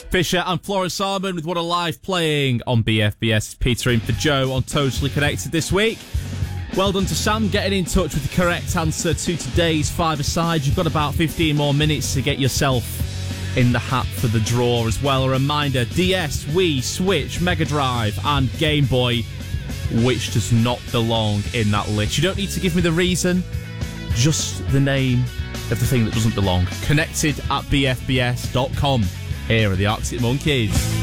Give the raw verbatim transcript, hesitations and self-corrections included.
Fisher and Florence Salmon with What a Life playing on B F B S. Peter in for Joe on Totally Connected this week. Well done to Sam getting in touch with the correct answer to today's five-a-side. You've got about fifteen more minutes to get yourself in the hat for the draw as well. A reminder, D S, Wii, Switch, Mega Drive and Game Boy, which does not belong in that list. You don't need to give me the reason, just the name of the thing that doesn't belong. Connected at b f b s dot com. Here are the Arctic Monkeys.